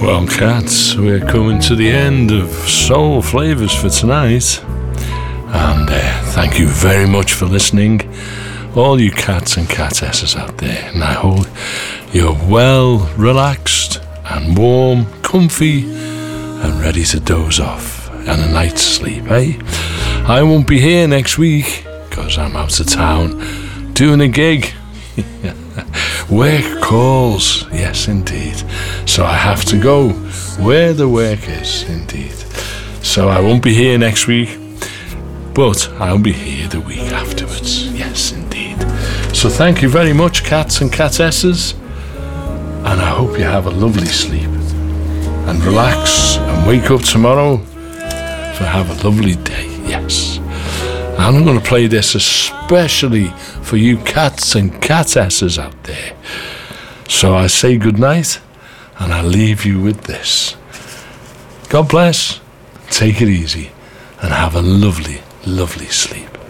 Well, cats, we're coming to the end of Soul Flavors for tonight. And thank you very much for listening, all you cats and catesses out there. And I hope you're well relaxed and warm, comfy, and ready to doze off and a night's sleep, eh? I won't be here next week because I'm out of town doing a gig. Work calls, yes indeed. So I have to go where the work is, indeed. So I won't be here next week, but I'll be here the week afterwards, yes indeed. So thank you very much, cats and catesses, and I hope you have a lovely sleep and relax and wake up tomorrow to have a lovely day, yes. And I'm going to play this especially for you cats and catesses out there. So I say good night, and I leave you with this. God bless, take it easy, and have a lovely, lovely sleep.